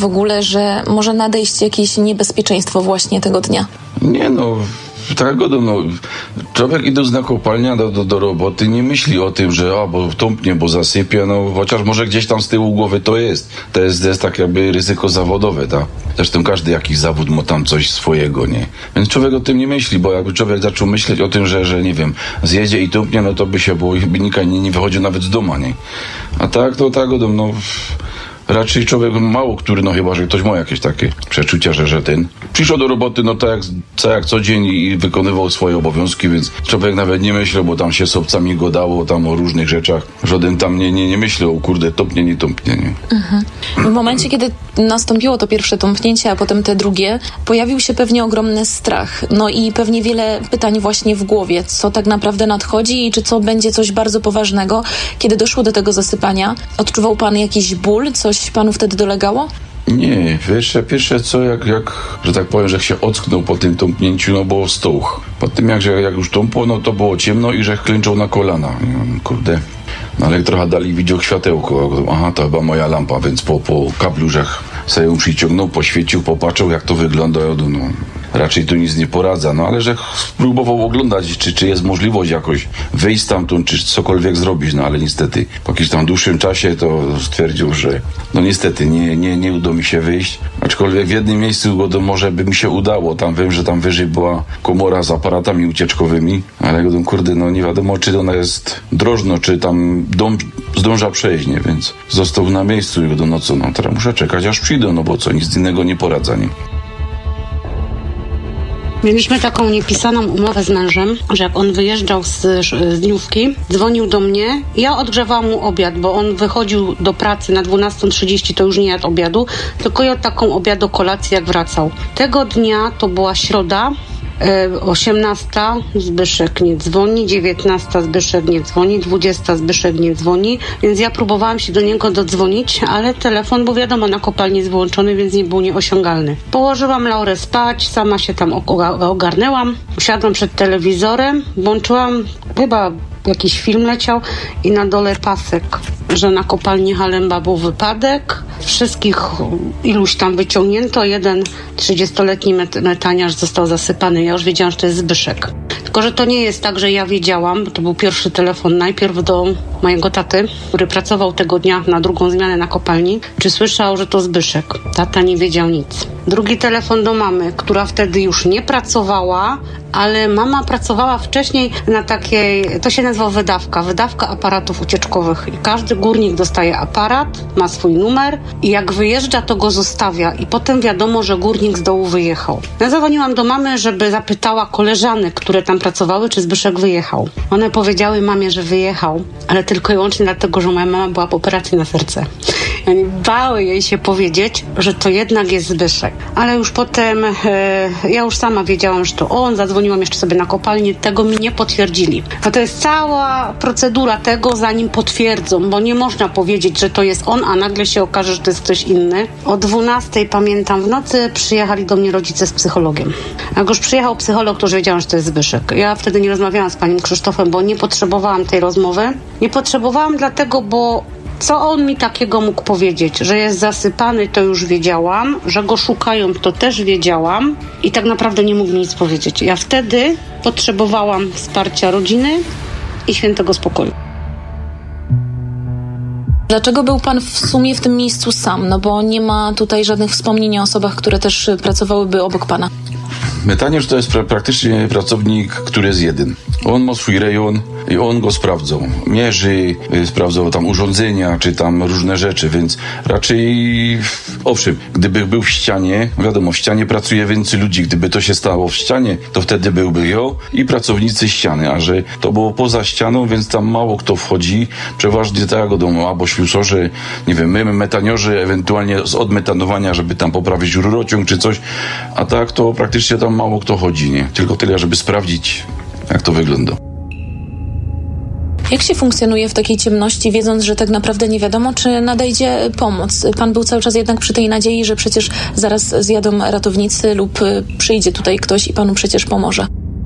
w ogóle, że może nadejść jakieś niebezpieczeństwo właśnie tego dnia? Nie no, tak człowiek idąc na kopalnię do roboty nie myśli o tym, że bo tąpnie, bo zasypie, chociaż może gdzieś tam z tyłu głowy to jest tak jakby ryzyko zawodowe, tak? Zresztą każdy jakiś zawód ma tam coś swojego, nie? Więc człowiek o tym nie myśli, bo jakby człowiek zaczął myśleć o tym, że nie wiem, zjedzie i tąpnie, no to by się, bo nikt nie wychodził nawet z domu, nie? A tak to raczej człowiek mało który, chyba, że ktoś ma jakieś takie przeczucia, że ten przyszedł do roboty, tak jak co dzień i wykonywał swoje obowiązki, więc człowiek nawet nie myślał, bo tam się z obcami gadało tam o różnych rzeczach. Żaden tam nie myślał, kurde, tąpnie, nie tąpnie, nie. Mhm. W momencie, kiedy nastąpiło to pierwsze tąpnięcie, a potem te drugie, pojawił się pewnie ogromny strach. I pewnie wiele pytań właśnie w głowie, co tak naprawdę nadchodzi i czy co będzie coś bardzo poważnego. Kiedy doszło do tego zasypania, odczuwał pan jakiś ból, coś panu wtedy dolegało? Nie, pierwsze co, jak że tak powiem, że się ocknął po tym tąpnięciu, było stołch. Po tym jak już tąpło, to było ciemno i że klęczał na kolana. Kurde. Ale jak trochę dali widział światełko. Aha, to chyba moja lampa, więc po kablu, że sobie ją przyciągnął, poświecił, popatrzył, jak to wygląda. Raczej tu nic nie poradza, ale że spróbował oglądać, czy jest możliwość jakoś wyjść stamtąd, czy cokolwiek zrobić, ale niestety po jakimś tam dłuższym czasie to stwierdził, że niestety nie udało mi się wyjść, aczkolwiek w jednym miejscu może by mi się udało, tam wiem, że tam wyżej była komora z aparatami ucieczkowymi, ale kurde, nie wiadomo, czy ona jest drożna, czy tam dom zdąża przejść, nie, więc został na miejscu i teraz muszę czekać, aż przyjdę, bo nic innego nie poradza, nie. Mieliśmy taką niepisaną umowę z mężem, że jak on wyjeżdżał z dniówki, dzwonił do mnie i ja odgrzewałam mu obiad, bo on wychodził do pracy na 12:30, to już nie jadł obiadu, tylko jadł taką kolację, jak wracał. Tego dnia to była środa, 18 Zbyszek nie dzwoni, 19 Zbyszek nie dzwoni, 20 Zbyszek nie dzwoni, więc ja próbowałam się do niego dodzwonić, ale telefon, bo wiadomo, na kopalni jest wyłączony, więc nie był nieosiągalny. Położyłam Laurę spać, sama się tam ogarnęłam, usiadłam przed telewizorem, włączyłam, chyba jakiś film leciał i na dole pasek, że na kopalni Halemba był wypadek. Wszystkich iluś tam wyciągnięto. Jeden 30-letni metaniarz został zasypany. Ja już wiedziałam, że to jest Zbyszek. Tylko że to nie jest tak, że ja wiedziałam, bo to był pierwszy telefon najpierw do mojego taty, który pracował tego dnia na drugą zmianę na kopalni, czy słyszał, że to Zbyszek. Tata nie wiedział nic. Drugi telefon do mamy, która wtedy już nie pracowała, ale mama pracowała wcześniej na takiej, to się nazywa wydawka aparatów ucieczkowych. I każdy górnik dostaje aparat, ma swój numer i jak wyjeżdża, to go zostawia i potem wiadomo, że górnik z dołu wyjechał. Ja zadzwoniłam do mamy, żeby zapytała koleżanek, które tam pracowały, czy Zbyszek wyjechał. One powiedziały mamie, że wyjechał, ale tylko i wyłącznie dlatego, że moja mama była po operacji na serce. I oni bały jej się powiedzieć, że to jednak jest Zbyszek. Ale już potem ja już sama wiedziałam, że to on. Zadzwoniłam jeszcze sobie na kopalnię, tego mi nie potwierdzili. A to jest cała procedura tego, zanim potwierdzą, bo nie można powiedzieć, że to jest on, a nagle się okaże, że to jest ktoś inny. O 12:00, pamiętam, w nocy przyjechali do mnie rodzice z psychologiem. Jak już przyjechał psycholog, to już wiedziałam, że to jest Zbyszek. Ja wtedy nie rozmawiałam z panem Krzysztofem, bo nie potrzebowałam tej rozmowy. Nie potrzebowałam dlatego, bo co on mi takiego mógł powiedzieć? Że jest zasypany, to już wiedziałam, że go szukają, to też wiedziałam i tak naprawdę nie mógł mi nic powiedzieć. Ja wtedy potrzebowałam wsparcia rodziny i świętego spokoju. Dlaczego był pan w sumie w tym miejscu sam? Bo nie ma tutaj żadnych wspomnień o osobach, które też pracowałyby obok pana. Metaniarz to jest praktycznie pracownik, który jest jeden. On ma swój rejon i on go sprawdzał. Mierzy, sprawdzał tam urządzenia, czy tam różne rzeczy, więc raczej owszem, gdyby był w ścianie, wiadomo, w ścianie pracuje więcej ludzi, gdyby to się stało w ścianie, to wtedy byłby ja i pracownicy ściany, a że to było poza ścianą, więc tam mało kto wchodzi, przeważnie tak albo ślusarze, nie wiem, my metaniorzy, ewentualnie z odmetanowania, żeby tam poprawić rurociąg czy coś, a tak to praktycznie tam mało kto chodzi, nie? Tylko tyle, żeby sprawdzić, jak to wygląda. Jak się funkcjonuje w takiej ciemności, wiedząc, że tak naprawdę nie wiadomo, czy nadejdzie pomoc? Pan był cały czas jednak przy tej nadziei, że przecież zaraz zjadą ratownicy lub przyjdzie tutaj ktoś i panu przecież pomoże.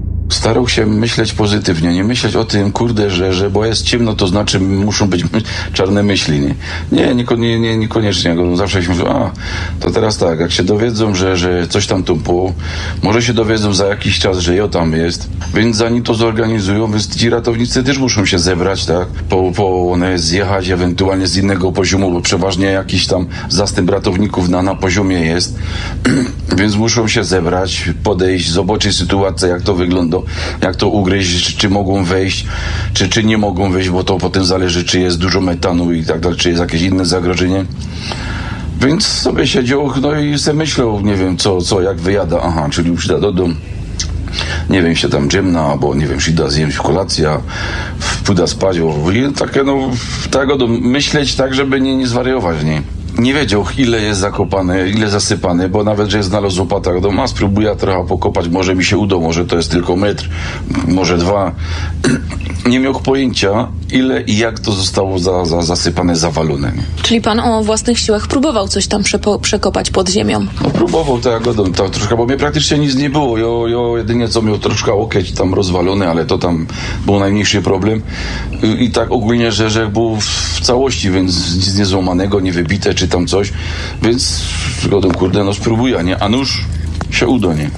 starał się myśleć pozytywnie, nie myśleć o tym, kurde, że bo jest ciemno, to znaczy muszą być czarne myśli, nie? Niekoniecznie. Zawsze się myślał, to teraz tak, jak się dowiedzą, że coś tam tupło, może się dowiedzą za jakiś czas, że tam jest, więc zanim to zorganizują, więc ci ratownicy też muszą się zebrać, tak? One zjechać ewentualnie z innego poziomu, bo przeważnie jakiś tam zastęp ratowników na poziomie jest, więc muszą się zebrać, podejść, zobaczyć sytuację, jak to wygląda, jak to ugryźć, czy mogą wejść, czy nie mogą wejść, bo to potem zależy, czy jest dużo metanu i tak dalej, czy jest jakieś inne zagrożenie. Więc sobie siedział, i sobie myślał, nie wiem co, jak wyjada, czyli już da do domu. Nie wiem, się tam dżemna, albo nie wiem, przyda zjeść kolacja, pójdę spać, i takie, myśleć tak, żeby nie zwariować, nie? Nie wiedział, ile jest zakopane, ile zasypane, bo nawet, że znalazł łopatę, spróbuję trochę pokopać, może mi się uda, może to jest tylko metr, może 2. Nie miał pojęcia, ile i jak to zostało zasypane, zawalone. Nie? Czyli pan o własnych siłach próbował coś tam przekopać pod ziemią? Próbował, to troszkę, bo mnie praktycznie nic nie było. Ja jedynie co miał troszkę łokieć tam rozwalony, ale to tam był najmniejszy problem. I tak ogólnie, że był w całości, więc nic nie złamanego, nie wybite, czy tam coś. Więc zgodą, kurde, spróbuję, nie? A nuż się uda, nie?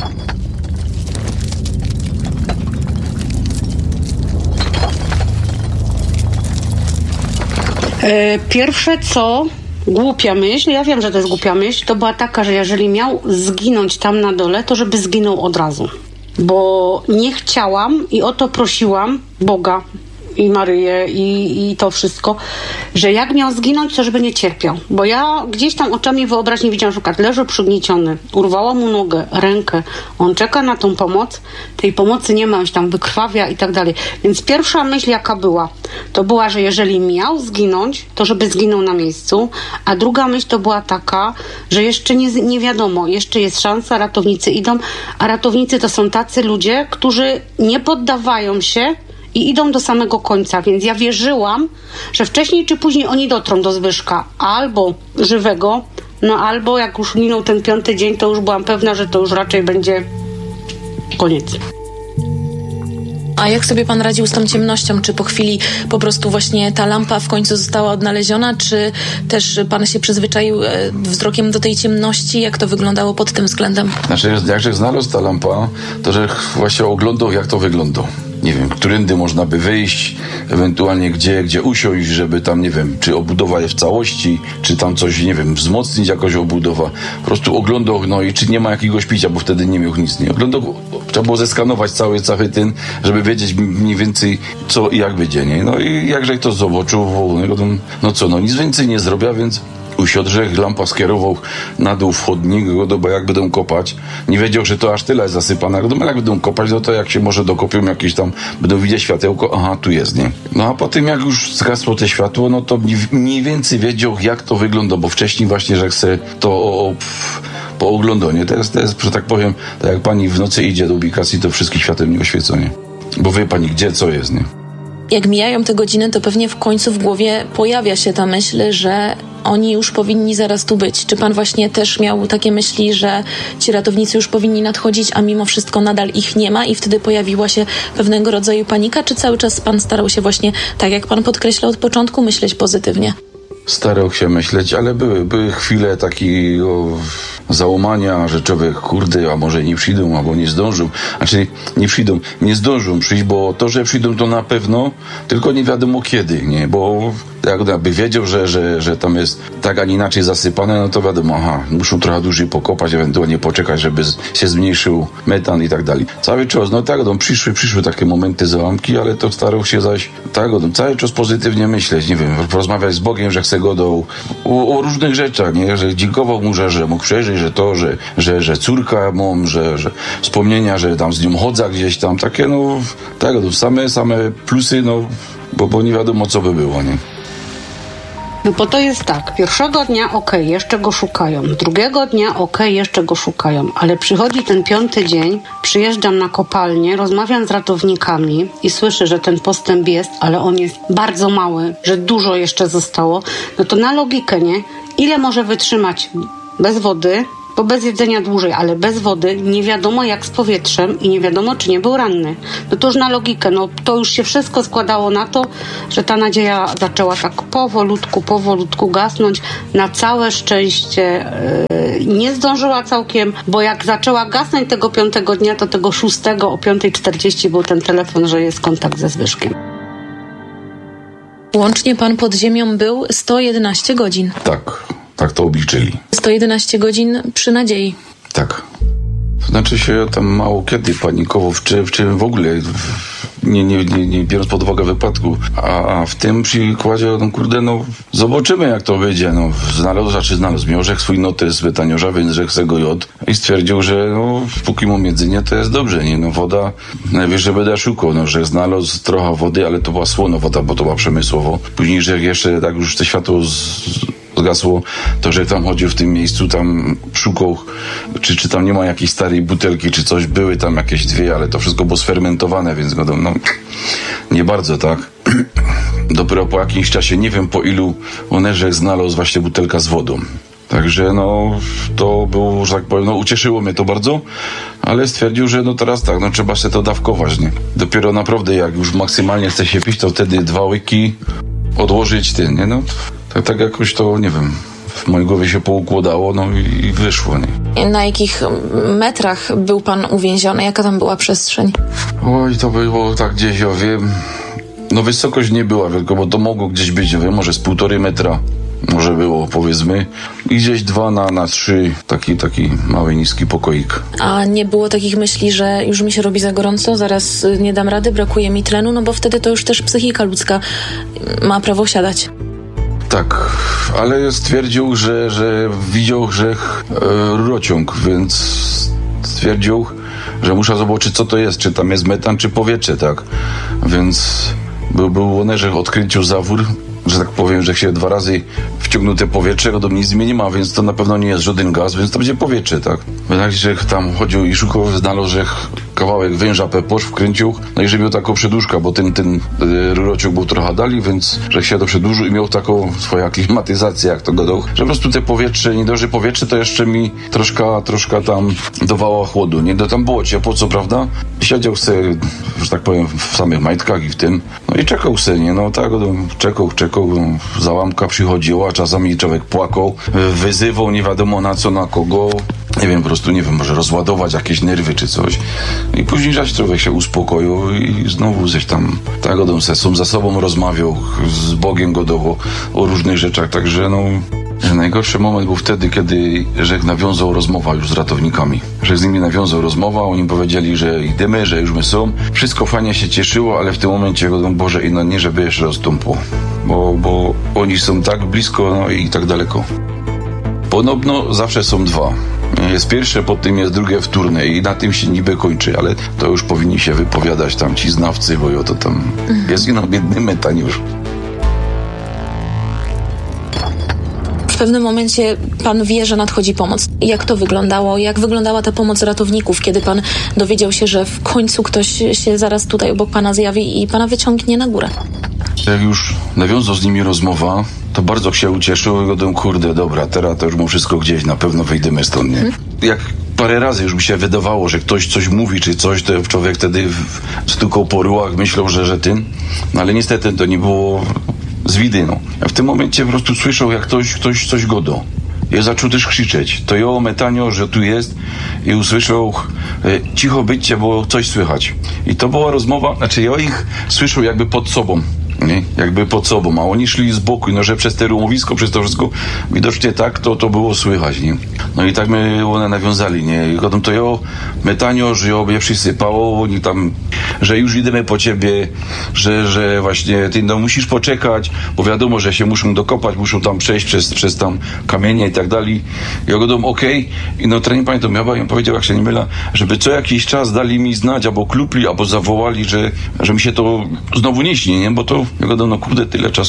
Pierwsze co, głupia myśl, ja wiem, że to jest głupia myśl, to była taka, że jeżeli miał zginąć tam na dole, to żeby zginął od razu. Bo nie chciałam i o to prosiłam Boga i Maryję i to wszystko, że jak miał zginąć, to żeby nie cierpiał. Bo ja gdzieś tam oczami wyobraźni widziałam, że leży przygnieciony, urwała mu nogę, rękę, on czeka na tą pomoc, tej pomocy nie ma, on się tam wykrwawia i tak dalej. Więc pierwsza myśl jaka była, to była, że jeżeli miał zginąć, to żeby zginął na miejscu, a druga myśl to była taka, że jeszcze nie wiadomo, jeszcze jest szansa, ratownicy idą, a ratownicy to są tacy ludzie, którzy nie poddawają się i idą do samego końca, więc ja wierzyłam, że wcześniej czy później oni dotrą do Zbyszka albo żywego, albo jak już minął ten 5. dzień, to już byłam pewna, że to już raczej będzie koniec. A jak sobie pan radził z tą ciemnością? Czy po chwili po prostu właśnie ta lampa w końcu została odnaleziona, czy też pan się przyzwyczaił wzrokiem do tej ciemności? Jak to wyglądało pod tym względem? Znaczy, jakże znalazł ta lampa, to że właśnie oglądał, jak to wygląda. Nie wiem, którędy można by wyjść, ewentualnie gdzie usiąść, żeby tam, nie wiem, czy obudowa jest w całości, czy tam coś, nie wiem, wzmocnić jakoś obudowa. Po prostu oglądał, i czy nie ma jakiegoś picia, bo wtedy nie miał nic. Nie oglądał, trzeba było zeskanować cały ten, żeby wiedzieć mniej więcej co i jak będzie, nie? I jakże to zobaczył, nic więcej nie zrobił, więc usiadł, że lampa skierował na dół w chodnik, bo jak będą kopać, nie wiedział, że to aż tyle jest zasypane, jak będą kopać, to jak się może dokopią jakieś tam, będą widzieć światełko, tu jest, nie? A potem jak już zgasło te światło, to mniej więcej wiedział, jak to wygląda, bo wcześniej właśnie, że chce to po oglądaniu, to jest, że tak powiem, tak jak pani w nocy idzie do ubikacji, to wszystkich świateł nie oświecą, nie? Bo wie pani, gdzie co jest, nie? Jak mijają te godziny, to pewnie w końcu w głowie pojawia się ta myśl, że oni już powinni zaraz tu być. Czy pan właśnie też miał takie myśli, że ci ratownicy już powinni nadchodzić, a mimo wszystko nadal ich nie ma i wtedy pojawiła się pewnego rodzaju panika? Czy cały czas pan starał się właśnie, tak jak pan podkreślał od początku, myśleć pozytywnie? Starał się myśleć, ale były chwile takiego załamania, że człowiek, kurde, a może nie przyjdą, albo nie zdążą. Znaczy, nie zdążą przyjść, bo to, że przyjdą, to na pewno, tylko nie wiadomo kiedy, nie? Bo jakby wiedział, że tam jest tak, a nie inaczej zasypane, to wiadomo, muszą trochę dłużej pokopać, ewentualnie poczekać, żeby się zmniejszył metan i tak dalej. Cały czas, przyszły takie momenty załamki, ale to starał się cały czas pozytywnie myśleć, nie wiem, porozmawiać z Bogiem, że chce go o różnych rzeczach, nie? Że dziękował mu, że mógł przeżyć, że to, że córka mam, że wspomnienia, że tam z nią chodza gdzieś tam, takie, same plusy, bo nie wiadomo, co by było, nie? Bo to jest tak, pierwszego dnia jeszcze go szukają, drugiego dnia jeszcze go szukają, ale przychodzi ten 5. dzień, przyjeżdżam na kopalnię, rozmawiam z ratownikami i słyszę, że ten postęp jest, ale on jest bardzo mały, że dużo jeszcze zostało, to na logikę, nie? Ile może wytrzymać bez wody, bo bez jedzenia dłużej, ale bez wody, nie wiadomo jak z powietrzem i nie wiadomo, czy nie był ranny. No to już na logikę, no to już się wszystko składało na to, że ta nadzieja zaczęła tak powolutku gasnąć. Na całe szczęście nie zdążyła całkiem, bo jak zaczęła gasnąć tego 5 dnia, to tego 6 o 5:40 był ten telefon, że jest kontakt ze Zbyszkiem. Łącznie pan pod ziemią był 111 godzin. Tak to obliczyli. 111 godzin przy nadziei. Tak. To znaczy się tam mało kiedy panikowo, w czym w ogóle, nie biorąc pod uwagę wypadku. A w tym przykładzie, zobaczymy jak to będzie. Znalazł. Miał rzekł swój notes betaniorza, więc rzekł se go jod i stwierdził, że póki mam jedzenie, to jest dobrze, nie? Woda, najwyżej będę szukał, że znalazł trochę wody, ale to była słona woda, bo to była przemysłowo. Później, że jeszcze tak już te światło zgasło, to że tam chodził w tym miejscu, tam szukał, czy tam nie ma jakiejś starej butelki, czy coś, były tam jakieś 2, ale to wszystko było sfermentowane, więc nie bardzo, tak? Dopiero po jakimś czasie, nie wiem po ilu onerzech znalazł właśnie butelka z wodą. Także to było, że tak powiem, ucieszyło mnie to bardzo, ale stwierdził, że teraz tak, trzeba się to dawkować, nie? Dopiero naprawdę jak już maksymalnie chce się pić, to wtedy 2 łyki odłożyć nie? Tak jakoś to, nie wiem, w mojej głowie się poukładało, i wyszło, nie? Na jakich metrach był pan uwięziony? Jaka tam była przestrzeń? Oj, to było tak gdzieś, ja wiem, wysokość nie była wielka, bo to mogło gdzieś być, może z 1,5 metra, może było, powiedzmy, i gdzieś 2 na 3, taki mały, niski pokoik. A nie było takich myśli, że już mi się robi za gorąco, zaraz nie dam rady, brakuje mi tlenu, bo wtedy to już też psychika ludzka ma prawo siadać. Tak, ale stwierdził, że widział rurociąg, więc stwierdził, że muszę zobaczyć, co to jest, czy tam jest metan, czy powietrze, tak. Więc był że odkręcił zawór, że tak powiem, że się 2 razy wciągnął te powietrze, nic nie ma, więc to na pewno nie jest żaden gaz, więc to będzie powietrze, tak. Więc że tam chodził i szukał, znalazł, że kawałek węża peposz wkręcił, i że miał taką przedłużkę, bo ten rurociąg był trochę dali, więc że się to przedłużył i miał taką swoją klimatyzację, jak to gadał, że po prostu te powietrze, nie dość, że powietrze to jeszcze mi troszkę tam dawało chłodu, nie? Tam było ciepło, co prawda, siedział se, że tak powiem, w samych majtkach i w tym, i czekał se, nie? Czekał, załamka przychodziła, czasami człowiek płakał, wyzywał, nie wiadomo na co, na kogo, nie wiem, po prostu, może rozładować jakieś nerwy czy coś. I później człowiek się uspokoił i znowu coś tam, sam za sobą rozmawiał, z Bogiem godowo o różnych rzeczach, także najgorszy moment był wtedy, kiedy Rzek nawiązał rozmowę już z ratownikami. Że z nimi nawiązał rozmowę, oni powiedzieli, że idziemy, że już my są. Wszystko fajnie się cieszyło, ale w tym momencie, Boże, nie żeby jeszcze rozstąpiło. Bo oni są tak blisko, i tak daleko. Podobno zawsze są 2. Jest pierwsze, potem jest drugie wtórne i na tym się niby kończy, ale to już powinni się wypowiadać tam ci znawcy, bo to tam jest biedny metan już. W pewnym momencie pan wie, że nadchodzi pomoc. Jak to wyglądało? Jak wyglądała ta pomoc ratowników, kiedy pan dowiedział się, że w końcu ktoś się zaraz tutaj obok pana zjawi i pana wyciągnie na górę? Jak już nawiązał z nimi rozmowa, to bardzo się ucieszył i gadał, kurde, dobra, teraz to już mu wszystko gdzieś, na pewno wyjdziemy stąd, nie? Jak parę razy już mi się wydawało, że ktoś coś mówi, czy coś, to człowiek wtedy stukał po ryłach, myślał, że tym, ale niestety to nie było z widy, A w tym momencie po prostu słyszał, jak ktoś coś godo. I zaczął też krzyczeć. To ją metanio, że tu jest i usłyszał cicho byćcie, bo coś słychać. I to była rozmowa, ja ich słyszał jakby pod sobą. Nie? Jakby pod sobą, a oni szli z boku, że przez te rumowisko, przez to wszystko widocznie tak to było słychać, nie? I tak my one nawiązali, nie? I potem to metanio, że ją mnie przysypało, oni tam, że już idziemy po ciebie, że właśnie ty musisz poczekać, bo wiadomo, że się muszą dokopać, muszą tam przejść przez tam kamienie i tak dalej. Ja gadam, okej. I nie pamiętam, ja bym powiedział, jak się nie mylę, żeby co jakiś czas dali mi znać, albo klupli, albo zawołali, że mi się to znowu nie śni, nie? Bo to, ja gadam, kurde, tyle czasu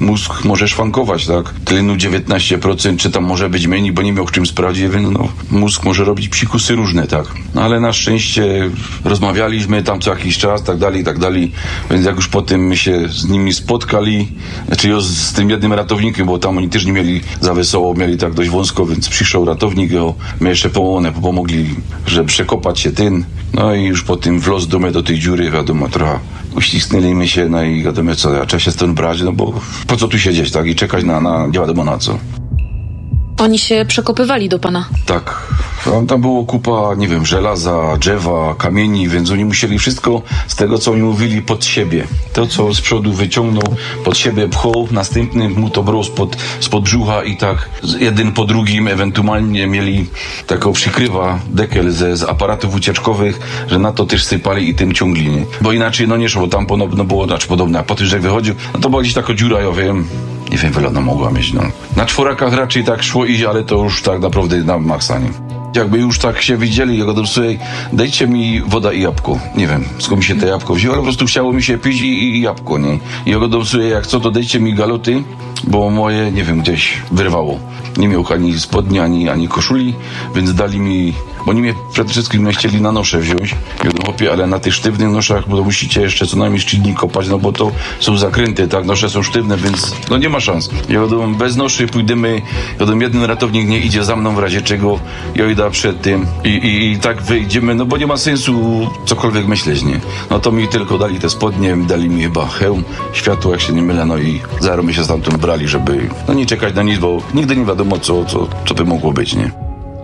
mózg może szwankować, tak? Tlenu 19%, czy tam może być mniej, bo nie miał czym sprawdzić, no mózg może robić psikusy różne, tak? No ale na szczęście rozmawialiśmy tam co jakiś czas, tak dalej, więc jak już potem my się z nimi spotkali, znaczy z tym jednym ratownikiem, bo tam oni też nie mieli za wesoło, mieli tak dość wąsko, więc przyszedł ratownik, my jeszcze pomogli, żeby przekopać się no i już po tym w los do tej dziury, wiadomo, trochę uścisnęliśmy się, no i wiadomo co, ja trzeba się stąd brać, no bo po co tu siedzieć, tak, i czekać na nie wiadomo na co. Oni się przekopywali do pana? Tak. Tam było kupa, nie wiem, żelaza, drzewa, kamieni, więc oni musieli wszystko z tego, co oni mówili, pod siebie. To, co z przodu wyciągnął, pod siebie pchał, następny mu to brał spod brzucha i tak jeden po drugim ewentualnie mieli taką przykrywa dekel z aparatów ucieczkowych, że na to też sypali i tym ciągli, nie? Bo inaczej, no nie szło, tam podobno było, podobne, a potem, że jak wychodził, no to była gdzieś taka dziura, ja wiem, nie wiem, ile ona mogła mieć, no. Na czworakach raczej tak szło iść, ale to już tak naprawdę na maksa, nie? Jakby już tak się widzieli, ja go słuchaj, dajcie mi woda i jabłko. Nie wiem, skąd mi się te jabłko wzięło, ale po prostu chciało mi się pić i jabłko, nie? I ja go słuchaj, jak co, to dajcie mi galoty, bo moje, nie wiem, gdzieś wyrwało. Nie miał ani spodni, ani koszuli, więc dali mi, bo oni mnie przede wszystkim chcieli na nosze wziąć. Ja chłopie, ale na tych sztywnych noszach, bo to musicie jeszcze co najmniej szczytnik kopać, no bo to są zakręty, tak, nosze są sztywne, więc no nie ma szans. Ja wiadomo, bez noszy pójdziemy, wiadomo, jeden ratownik nie idzie za mną w razie czego, ja idę przed tym i tak wyjdziemy, no bo nie ma sensu cokolwiek myśleć, nie? No to mi tylko dali te spodnie, dali mi chyba hełm, światło, jak się nie mylę, no i zaraz my się stamtąd brali, żeby no nie czekać na nic, bo nigdy nie wiadomo, co by mogło być, nie?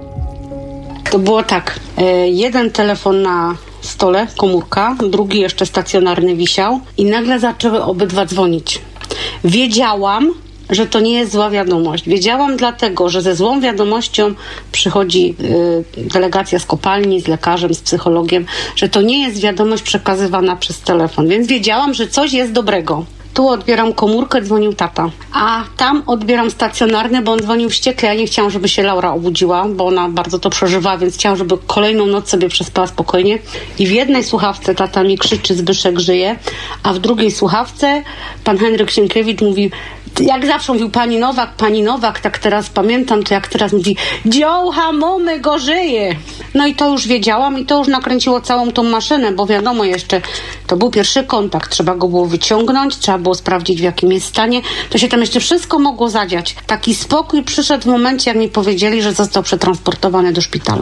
To było tak, jeden telefon na stole, komórka, drugi jeszcze stacjonarny wisiał i nagle zaczęły obydwa dzwonić. Wiedziałam, że to nie jest zła wiadomość. Wiedziałam dlatego, że ze złą wiadomością przychodzi delegacja z kopalni, z lekarzem, z psychologiem, że to nie jest wiadomość przekazywana przez telefon, więc wiedziałam, że coś jest dobrego. Tu odbieram komórkę, dzwonił tata. A tam odbieram stacjonarny, bo on dzwonił wściekle. Ja nie chciałam, żeby się Laura obudziła, bo ona bardzo to przeżywa, więc chciałam, żeby kolejną noc sobie przespała spokojnie. I w jednej słuchawce tata mi krzyczy, Zbyszek żyje, a w drugiej słuchawce pan Henryk Sienkiewicz mówi, jak zawsze mówił pani Nowak, tak teraz pamiętam, to jak teraz mówi, dziołcha, mamy go żyje. No i to już wiedziałam i to już nakręciło całą tą maszynę, bo wiadomo jeszcze, to był pierwszy kontakt, trzeba go było wyciągnąć, trzeba było sprawdzić, w jakim jest stanie, to się tam jeszcze wszystko mogło zadziać. Taki spokój przyszedł w momencie, jak mi powiedzieli, że został przetransportowany do szpitala.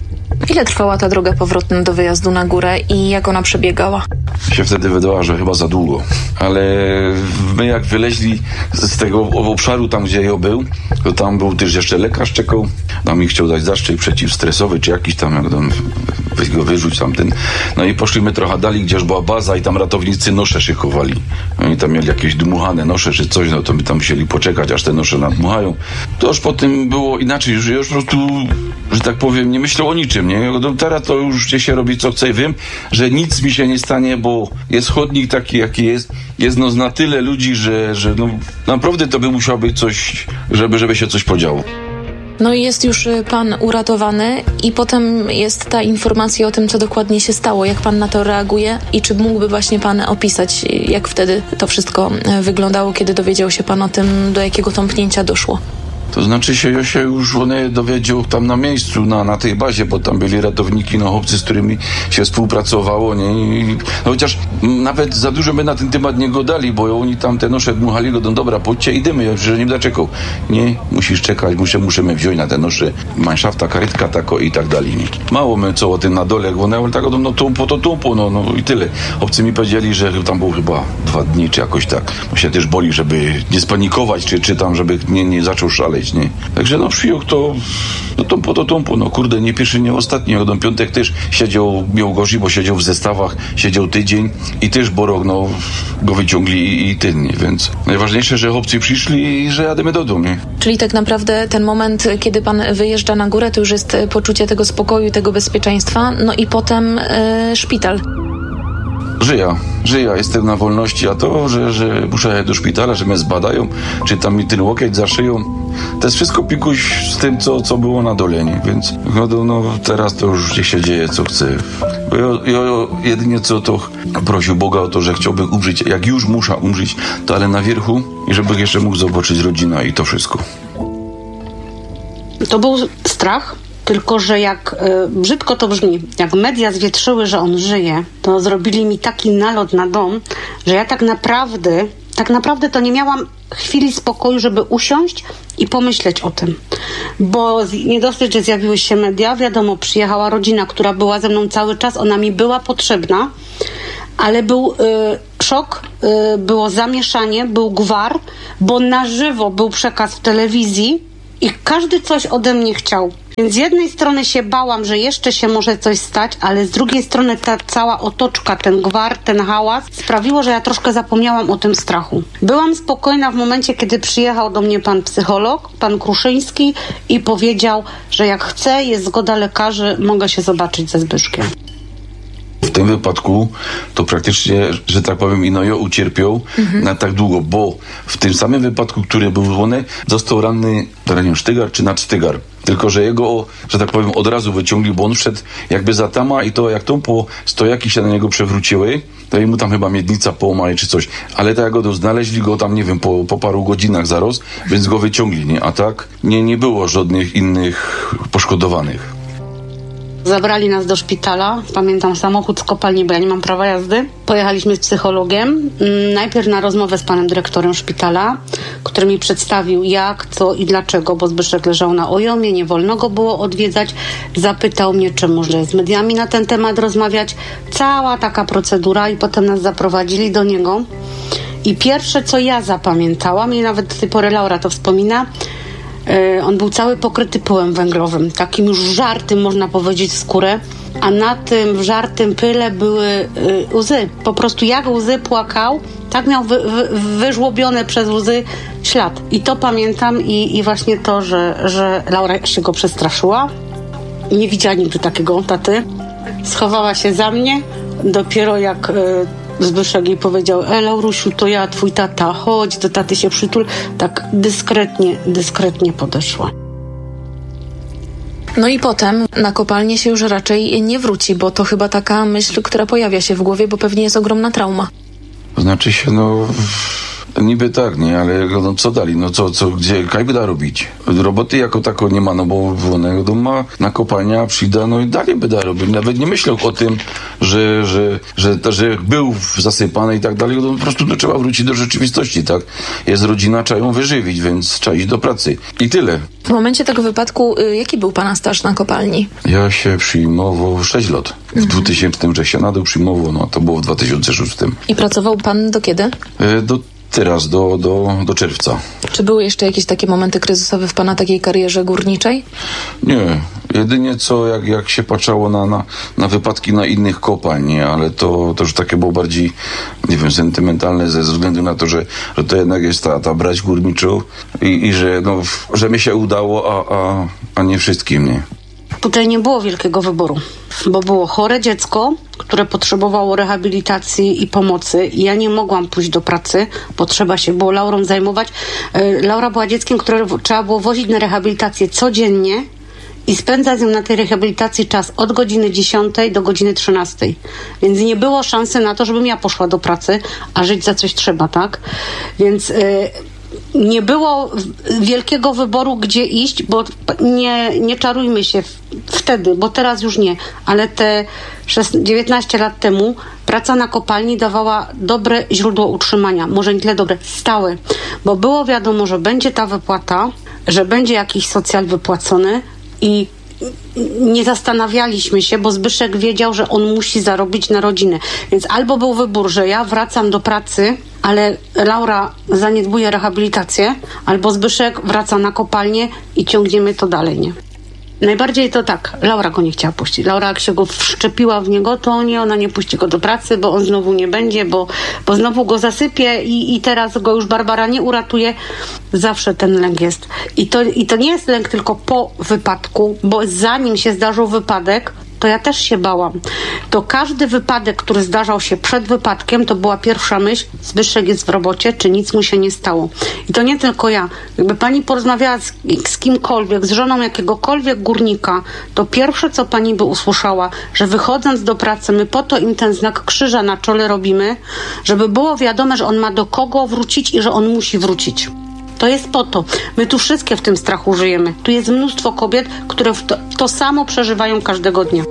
Ile trwała ta droga powrotna do wyjazdu na górę i jak ona przebiegała? Się wtedy wydała, że chyba za długo. Ale my jak wyleźli z tego obszaru tam, gdzie ja był, to tam był też jeszcze lekarz czekał. Tam mi chciał dać zastrzyk przeciwstresowy, czy jakiś tam, jak tam weź go wyrzuć tamten. No i poszliśmy trochę dalej, gdzież była baza i tam ratownicy nosze szykowali. Oni tam mieli jakieś dmuchane nosze czy coś, no to my tam musieli poczekać, aż te nosze nadmuchają. To już potem było inaczej, że ja już po prostu, że tak powiem, nie myślał o niczym, nie? Teraz to już gdzie się robi co chce i wiem, że nic mi się nie stanie, bo jest chodnik taki, jaki jest. Jest no na tyle ludzi, że no naprawdę to by musiało być coś, żeby się coś podziało. No i jest już pan uratowany i potem jest ta informacja o tym, co dokładnie się stało, jak pan na to reaguje i czy mógłby właśnie pan opisać, jak wtedy to wszystko wyglądało, kiedy dowiedział się pan o tym, do jakiego tąpnięcia doszło? To znaczy ja się już dowiedział tam na miejscu, na tej bazie, bo tam byli ratowniki, no chłopcy, z którymi się współpracowało, nie? I, no chociaż nawet za dużo my na ten temat nie gadali, bo oni tam te nosze dmuchali, go dobra, pójdźcie, idziemy, ja że nie będę czekał. Nie, musisz czekać, musimy wziąć na te nosze, manszafta, karetka, tako i tak dalej, nie? Mało my co o tym na dole, ale tak, no tumpo, no i tyle. Obcy mi powiedzieli, że tam było chyba 2 dni, czy jakoś tak. Bo się też boli, żeby nie spanikować, czy tam, żeby nie zaczął szaleć. Nie. Także no przyjął to tumpo, no kurde, nie pierwszy, nie ostatni. Piątek też miał gorzej, bo siedział w zestawach, siedział tydzień i też Borok, no, go wyciągli i nie, więc najważniejsze, że chłopcy przyszli i że jademy do domu, nie? Czyli tak naprawdę ten moment, kiedy pan wyjeżdża na górę, to już jest poczucie tego spokoju, tego bezpieczeństwa, no i potem szpital. Żyję, jestem na wolności, a to, że muszę jechać do szpitala, że mnie zbadają, czy tam mi ten łokieć zaszyją, to jest wszystko pikuś z tym, co było na dole, nie? Więc no teraz to już niech się dzieje, co chce. Ja jedynie co to prosił Boga o to, że chciałby umrzeć, jak już muszę umrzeć, to ale na wierchu i żeby jeszcze mógł zobaczyć rodzina i to wszystko. To był strach, tylko że jak brzydko to brzmi, jak media zwietrzyły, że on żyje, to zrobili mi taki nalot na dom, że ja tak naprawdę to nie miałam chwili spokoju, żeby usiąść i pomyśleć o tym. Bo nie dosyć, że zjawiły się media, wiadomo, przyjechała rodzina, która była ze mną cały czas, ona mi była potrzebna, ale był szok, było zamieszanie, był gwar, bo na żywo był przekaz w telewizji i każdy coś ode mnie chciał. Więc z jednej strony się bałam, że jeszcze się może coś stać, ale z drugiej strony ta cała otoczka, ten gwar, ten hałas sprawiło, że ja troszkę zapomniałam o tym strachu. Byłam spokojna w momencie, kiedy przyjechał do mnie pan psycholog, pan Kruszyński i powiedział, że jak chcę, jest zgoda lekarzy, mogę się zobaczyć ze Zbyszkiem. W tym wypadku to praktycznie, że tak powiem, Inojo ucierpiał na tak długo, bo w tym samym wypadku, który był złony, został ranny sztygar czy nadsztygar. Tylko, że jego, że tak powiem, od razu wyciągli, bo on wszedł jakby za tama i to jak to po stojaki się na niego przewróciły, to jemu tam chyba miednica połamali czy coś. Ale tak jak go znaleźli go tam, nie wiem, po paru godzinach zaraz, więc go wyciągli, nie? A tak nie było żadnych innych poszkodowanych. Zabrali nas do szpitala. Pamiętam samochód z kopalni, bo ja nie mam prawa jazdy. Pojechaliśmy z psychologiem. Najpierw na rozmowę z panem dyrektorem szpitala, który mi przedstawił jak, co i dlaczego, bo Zbyszek leżał na ojomie, nie wolno go było odwiedzać. Zapytał mnie, czy może z mediami na ten temat rozmawiać. Cała taka procedura i potem nas zaprowadzili do niego. I pierwsze, co ja zapamiętałam, i nawet do tej pory Laura to wspomina, on był cały pokryty pyłem węglowym, takim już żartym, można powiedzieć, w skórę, a na tym wżartym pyle były łzy. Po prostu jak łzy płakał, tak miał wyżłobione przez łzy ślad. I to pamiętam i właśnie to, że Laura się go przestraszyła. Nie widziała nigdy takiego taty. Schowała się za mnie, dopiero jak Zbyszek jej powiedział: Laurusiu, to ja, twój tata, chodź do taty się przytul. Tak dyskretnie podeszła. No i potem na kopalnię się już raczej nie wróci, bo to chyba taka myśl, która pojawia się w głowie, bo pewnie jest ogromna trauma. Znaczy się, niby tak, nie, ale co dali, gdzie, kaj by da robić? Roboty jako tako nie ma, bo ono ma na kopalnia przyda, i dalej by da robić. Nawet nie myślał o tym, że był zasypany i tak dalej, po prostu trzeba wrócić do rzeczywistości, tak? Jest rodzina, trzeba ją wyżywić, więc trzeba iść do pracy. I tyle. W momencie tego wypadku, jaki był pana staż na kopalni? Ja się przyjmował 6 lat. W 2000, że się nadał przyjmował, to było w 2006. I pracował pan do kiedy? Teraz, do czerwca. Czy były jeszcze jakieś takie momenty kryzysowe w pana takiej karierze górniczej? Nie. Jedynie co, jak się patrzało na wypadki na innych kopalń, ale to już takie było bardziej, nie wiem, sentymentalne ze względu na to, że to jednak jest ta brać górniczą i że mi się udało, a nie wszystkim, nie. Tutaj nie było wielkiego wyboru, bo było chore dziecko, które potrzebowało rehabilitacji i pomocy. Ja nie mogłam pójść do pracy, bo trzeba się było Laurą zajmować. Laura była dzieckiem, które trzeba było wozić na rehabilitację codziennie i spędzać z nią na tej rehabilitacji czas od godziny 10 do godziny 13. Więc nie było szansy na to, żebym ja poszła do pracy, a żyć za coś trzeba, tak? Więc nie było wielkiego wyboru, gdzie iść, bo nie czarujmy się wtedy, bo teraz już nie, ale te 19 lat temu praca na kopalni dawała dobre źródło utrzymania, może nie tyle dobre, stałe, bo było wiadomo, że będzie ta wypłata, że będzie jakiś socjal wypłacony i nie zastanawialiśmy się, bo Zbyszek wiedział, że on musi zarobić na rodzinę. Więc albo był wybór, że ja wracam do pracy, ale Laura zaniedbuje rehabilitację, albo Zbyszek wraca na kopalnię i ciągniemy to dalej, nie? Najbardziej to tak, Laura go nie chciała puścić. Laura jak się go wszczepiła w niego, to nie, ona nie puści go do pracy, bo on znowu nie będzie, bo znowu go zasypie i teraz go już Barbara nie uratuje. Zawsze ten lęk jest. I to nie jest lęk tylko po wypadku, bo zanim się zdarzył wypadek, to ja też się bałam. To każdy wypadek, który zdarzał się przed wypadkiem, to była pierwsza myśl: Zbyszek jest w robocie, czy nic mu się nie stało. I to nie tylko ja. Jakby pani porozmawiała z kimkolwiek, z żoną jakiegokolwiek górnika, to pierwsze, co pani by usłyszała, że wychodząc do pracy, my po to im ten znak krzyża na czole robimy, żeby było wiadome, że on ma do kogo wrócić i że on musi wrócić. To jest po to. My tu wszystkie w tym strachu żyjemy. Tu jest mnóstwo kobiet, które to samo przeżywają każdego dnia.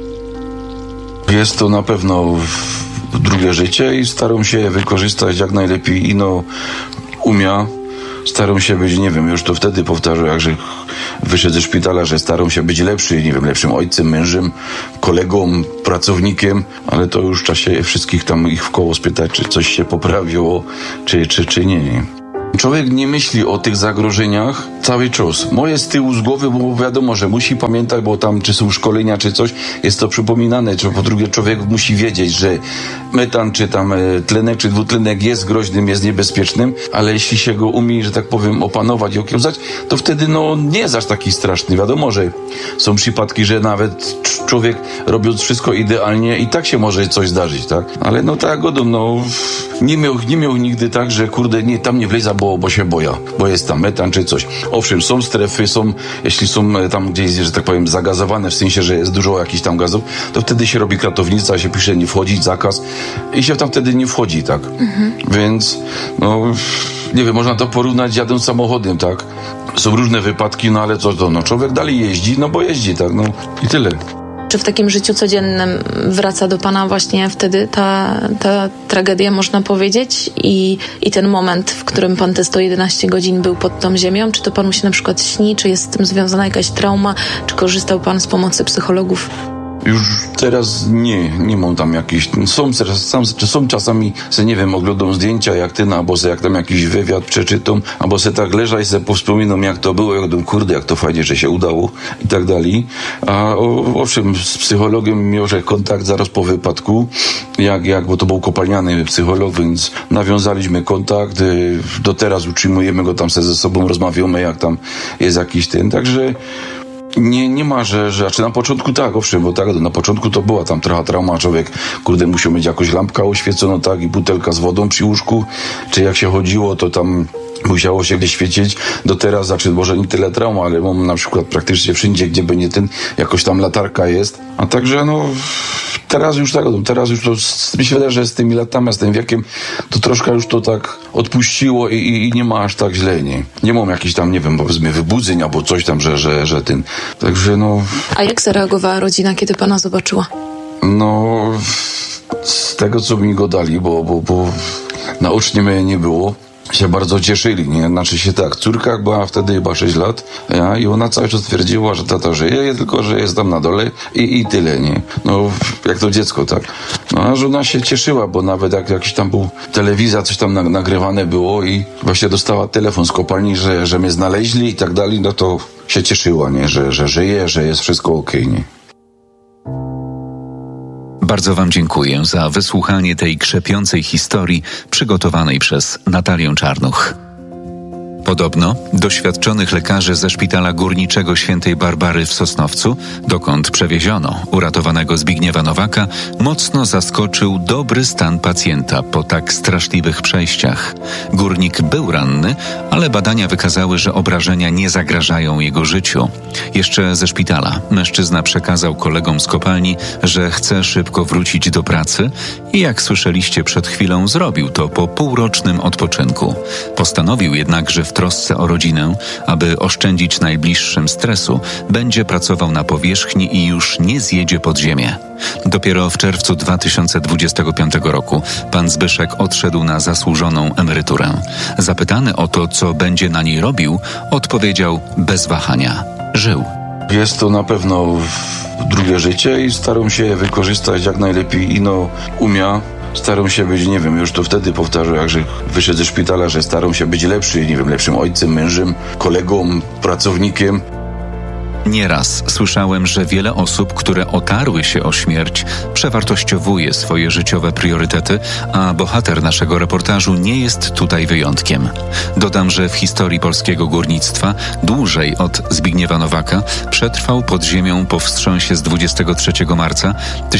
Jest to na pewno drugie życie i staram się wykorzystać jak najlepiej ino umia. Staram się być, nie wiem, już to wtedy powtarzam, jak że wyszedł ze szpitala, że staram się być lepszy, nie wiem, lepszym ojcem, mężem, kolegą, pracownikiem, ale to już w czasie wszystkich tam ich wkoło spytać, czy coś się poprawiło, czy nie. Człowiek nie myśli o tych zagrożeniach cały czas. Moje z tyłu z głowy, bo wiadomo, że musi pamiętać, bo tam czy są szkolenia, czy coś, jest to przypominane. Czy po drugie człowiek musi wiedzieć, że metan, czy tam tlenek, czy dwutlenek jest groźnym, jest niebezpiecznym, ale jeśli się go umie, że tak powiem, opanować i okiełzać, to wtedy nie jest aż taki straszny. Wiadomo, że są przypadki, że nawet człowiek robiąc wszystko idealnie i tak się może coś zdarzyć, tak? Ale tak nie miał nigdy tak, że kurde, nie, tam nie wleza, bo się boja, bo jest tam metan czy coś. Owszem, są strefy, jeśli są tam gdzieś, że tak powiem, zagazowane, w sensie, że jest dużo jakichś tam gazów, to wtedy się robi kratownica, się pisze nie wchodzić, zakaz i się tam wtedy nie wchodzi, tak? Więc, nie wiem, można to porównać jadąc samochodem, tak? Są różne wypadki, ale co to, człowiek dalej jeździ, bo jeździ, tak? I tyle. Czy w takim życiu codziennym wraca do pana właśnie wtedy ta tragedia, można powiedzieć, i ten moment, w którym pan te 111 godzin był pod tą ziemią? Czy to panu się na przykład śni? Czy jest z tym związana jakaś trauma? Czy korzystał pan z pomocy psychologów? Już teraz nie mam tam jakichś... Są czasami, nie wiem, oglądam zdjęcia jak ty, albo jak tam jakiś wywiad przeczytam, albo tak leżę i powspominam, jak to było, jak to fajnie, że się udało i tak dalej. A owszem, z psychologiem miałem kontakt zaraz po wypadku, bo to był kopalniany psycholog, więc nawiązaliśmy kontakt. Do teraz utrzymujemy go tam ze sobą, rozmawiamy, jak tam jest jakiś także... Nie ma, że na początku tak, owszem, bo tak, na początku to była tam trochę trauma, człowiek, musi mieć jakąś lampkę oświeconą, tak, i butelka z wodą przy łóżku, czy jak się chodziło, to tam musiało się gdzieś świecić. Do teraz, może nie tyle trauma, ale mam na przykład praktycznie wszędzie, gdzie by nie jakoś tam latarka jest, a także teraz już to, mi się wydaje, że z tymi latami, z tym wiekiem, to troszkę już to tak odpuściło i nie ma aż tak źle, nie? Nie mam jakichś tam, nie wiem, powiedzmy wybudzeń albo coś tam, że ten. Także A jak zareagowała rodzina, kiedy pana zobaczyła? Z tego, co mi go dali, bo naocznie mnie nie było, się bardzo cieszyli, nie? Znaczy się tak, córka była wtedy chyba 6 lat, i ona cały czas twierdziła, że tata żyje, tylko że jest tam na dole i tyle, nie? Jak to dziecko, tak? A żona się cieszyła, bo nawet jak jakiś tam był telewizja, coś tam nagrywane było i właśnie dostała telefon z kopalni, że mnie znaleźli i tak dalej, to się cieszyła, nie? Że żyje, że jest wszystko okej, nie? Bardzo wam dziękuję za wysłuchanie tej krzepiącej historii przygotowanej przez Natalię Czarnuch. Podobno doświadczonych lekarzy ze Szpitala Górniczego Świętej Barbary w Sosnowcu, dokąd przewieziono uratowanego Zbigniewa Nowaka, mocno zaskoczył dobry stan pacjenta po tak straszliwych przejściach. Górnik był ranny, ale badania wykazały, że obrażenia nie zagrażają jego życiu. Jeszcze ze szpitala mężczyzna przekazał kolegom z kopalni, że chce szybko wrócić do pracy i jak słyszeliście przed chwilą, zrobił to po półrocznym odpoczynku. Postanowił jednak, że w trosce o rodzinę, aby oszczędzić najbliższym stresu, będzie pracował na powierzchni i już nie zjedzie pod ziemię. Dopiero w czerwcu 2025 roku pan Zbyszek odszedł na zasłużoną emeryturę. Zapytany o to, co będzie na niej robił, odpowiedział bez wahania: żył. Jest to na pewno drugie życie i staram się wykorzystać jak najlepiej umia. Staram się być, nie wiem, już to wtedy powtarzam, jak że wyszedł ze szpitala, że staram się być lepszy, nie wiem, lepszym ojcem, mężem, kolegą, pracownikiem. Nieraz słyszałem, że wiele osób, które otarły się o śmierć, przewartościowuje swoje życiowe priorytety, a bohater naszego reportażu nie jest tutaj wyjątkiem. Dodam, że w historii polskiego górnictwa dłużej od Zbigniewa Nowaka przetrwał pod ziemią po wstrząsie z 23 marca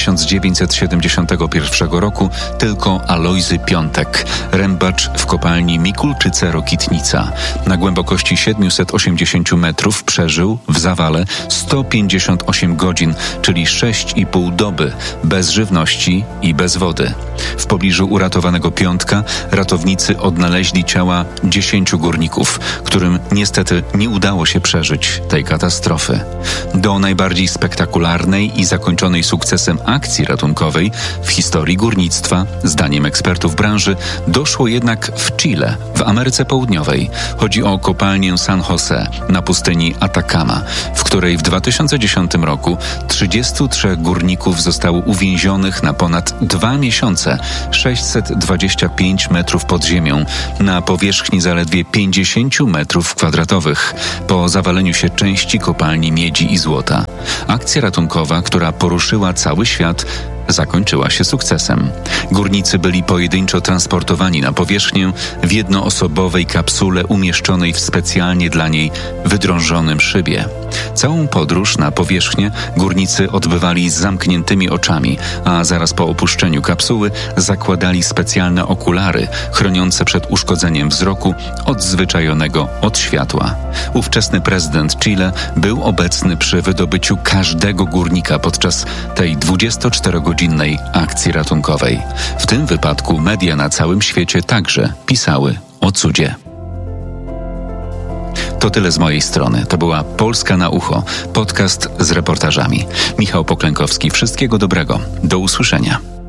1971 roku tylko Alojzy Piątek, rębacz w kopalni Mikulczyce-Rokitnica. Na głębokości 780 metrów przeżył w zawale 158 godzin, czyli 6,5 doby, bez żywności i bez wody. W pobliżu uratowanego Piątka ratownicy odnaleźli ciała 10 górników, którym niestety nie udało się przeżyć tej katastrofy. Do najbardziej spektakularnej i zakończonej sukcesem akcji ratunkowej w historii górnictwa, zdaniem ekspertów branży, doszło jednak w Chile, w Ameryce Południowej. Chodzi o kopalnię San Jose na pustyni Atacama, w której w 2010 roku 33 górników zostało uwięzionych na ponad 2 miesiące, 625 metrów pod ziemią, na powierzchni zaledwie 50 metrów kwadratowych, po zawaleniu się części kopalni miedzi i złota. Akcja ratunkowa, która poruszyła cały świat, zakończyła się sukcesem. Górnicy byli pojedynczo transportowani na powierzchnię w jednoosobowej kapsule umieszczonej w specjalnie dla niej wydrążonym szybie. Całą podróż na powierzchnię górnicy odbywali z zamkniętymi oczami, a zaraz po opuszczeniu kapsuły zakładali specjalne okulary chroniące przed uszkodzeniem wzroku odzwyczajonego od światła. Ówczesny prezydent Chile był obecny przy wydobyciu każdego górnika podczas tej 24-godzinnej akcji ratunkowej. W tym wypadku media na całym świecie także pisały o cudzie. To tyle z mojej strony. To była Polska na ucho, podcast z reportażami. Michał Poklękowski. Wszystkiego dobrego. Do usłyszenia.